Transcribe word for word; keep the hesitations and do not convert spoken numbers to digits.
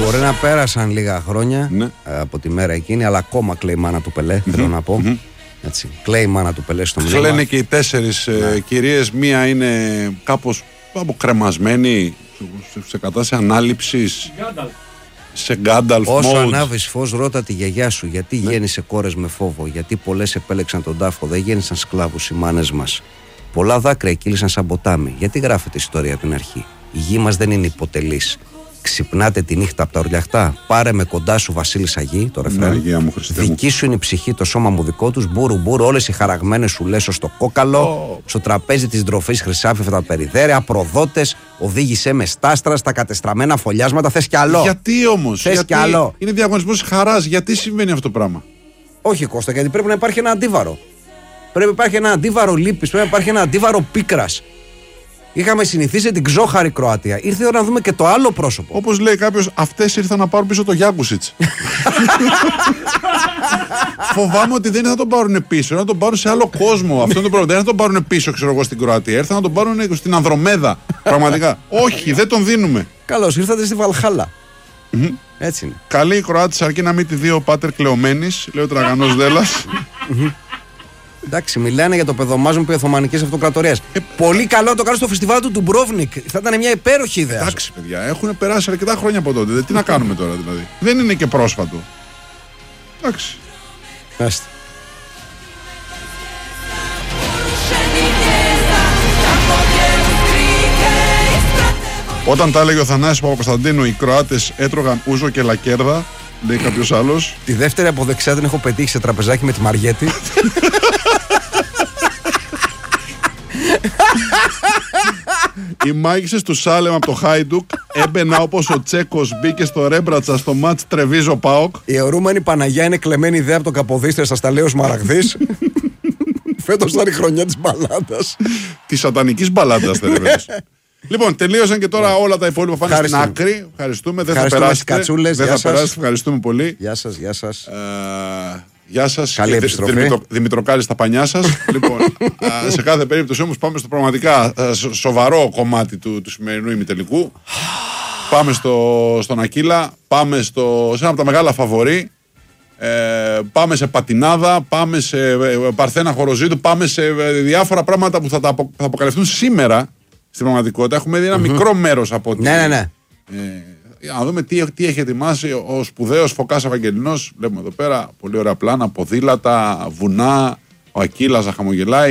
Μπορεί να πέρασαν λίγα χρόνια ναι. από τη μέρα εκείνη, αλλά ακόμα κλαίει η μάνα του Πελέ, mm-hmm. θέλω να πω. Mm-hmm. Έτσι, κλαίει η μάνα του Πελέ στο μνήμα. Λένε και οι τέσσερις ναι. ε, κυρίες, μία είναι κάπως αποκρεμασμένη σε κατάσταση ανάληψης. Σε Γκάνταλφ mode. Όσο ανάβεις φως, ρώτα τη γιαγιά σου γιατί ναι. γέννησε κόρες με φόβο. Γιατί πολλές επέλεξαν τον τάφο, δεν γέννησαν σκλάβους οι μάνες μας. Πολλά δάκρυα κύλησαν σαν ποτάμι. Γιατί γράφεται ιστορία από την αρχή. Η γη μας δεν είναι υποτελής. Ξυπνάτε τη νύχτα από τα ορλιαχτά. Πάρε με κοντά σου Βασίλισσα γη, το ρεφρέν. Δική σου είναι η ψυχή, το σώμα μου δικό τους. Μπούρου μπούρου, όλες οι χαραγμένες σου λέσω στο κόκαλο. Oh. Στο τραπέζι της ντροφής χρυσάφι τα περιδέρια. Προδότες, οδήγησέ με στάστρα στα κατεστραμμένα φωλιάσματα. Θες κι άλλο. Γιατί όμως, Θες γιατί κι άλλο. Είναι διαγωνισμός χαράς. Γιατί συμβαίνει αυτό το πράγμα. Όχι, Κώστα, γιατί πρέπει να υπάρχει ένα αντίβαρο. Πρέπει να υπάρχει ένα αντίβαρο λύπης, πρέπει να υπάρχει ένα αντίβαρο πίκρας. Είχαμε συνηθίσει την ξόχαρη Κροατία. Ήρθε η ώρα να δούμε και το άλλο πρόσωπο. Όπως λέει κάποιος, αυτές ήρθαν να πάρουν πίσω το Γιάκουσιτς. Φοβάμαι ότι δεν θα τον πάρουν πίσω, να τον πάρουν σε άλλο κόσμο. Αυτό είναι το πρόβλημα. Δεν θα τον πάρουν πίσω, ξέρω εγώ, στην Κροατία. Ήρθαν να τον πάρουν στην Ανδρομέδα. Πραγματικά. Όχι, δεν τον δίνουμε. Καλώς ήρθατε στη Βαλχάλα. Mm-hmm. Έτσι είναι. Καλή η Κροάτης, αρκεί να μην τη δει ο πάτερ κλεωμένης, λέει ο Τραγανός Δέλλας. Εντάξει, μιλάνε για το παιδομάζον που Οθωμανικής Αυτοκρατορίας. Ε, Πολύ καλό να το κάνουν στο φεστιβάλ του Ντουμπρόβνικ. Θα ήταν μια υπέροχη ιδέα. Εντάξει, παιδιά, έχουν περάσει αρκετά χρόνια από τότε. Τι να κάνουμε τώρα, δηλαδή. Δεν είναι και πρόσφατο. Εντάξει. Άστε. Όταν τα έλεγε ο Θανάσης Παπακοσταντίνου, οι Κροάτες έτρωγαν ούζο και λακέρδα, λέει κάποιος άλλος. Τη δεύτερη από δεξιά την έχω πετύχει σε τραπεζάκι με τη Μαριέτη. Οι μάγισσες του Σάλεμ από το Χάιντουκ έμπαινα όπως ο Τσέκος μπήκε στο Ρέμπρατσα στο μάτς Τρεβίζο Πάοκ. Η αιωρούμενη Παναγιά είναι κλεμμένη ιδέα από τον Καποδίστρια στα Σταλέος Μαραγδής. Φέτος ήταν η χρονιά της μπαλάντας. Της σατανικής μπαλάντας, θέλετε. Λοιπόν, τελείωσαν και τώρα όλα τα υπόλοιπα πάνε στην άκρη. Ευχαριστούμε. Δεν θα περάσετε. Κατσούλες, δεν θα περάσετε. Ευχαριστούμε πολύ. Γεια σας, γεια σας. Ε, γεια σας. Καλή επιστροφή. Δημητρο, Δημητροκάλη στα πανιά σας. Λοιπόν, α, σε κάθε περίπτωση όμως πάμε στο πραγματικά α, σοβαρό κομμάτι του, του σημερινού ημιτελικού. Πάμε στο, στον Ακύλα. Πάμε στο, σε ένα από τα μεγάλα φαβορί. Ε, πάμε σε πατινάδα, πάμε σε ε, παρθένα χοροζήτου, πάμε σε ε, διάφορα πράγματα που θα, τα απο, θα αποκαλυφθούν σήμερα. Στην πραγματικότητα έχουμε δει ένα mm-hmm. μικρό μέρος από ναι, ναι, ναι. Ε, να δούμε τι, τι έχει ετοιμάσει ο σπουδαίος Φωκάς Ευαγγελινός. Βλέπουμε εδώ πέρα πολύ ωραία πλάνα, ποδήλατα, βουνά, ο Ακύλας να χαμογελάει.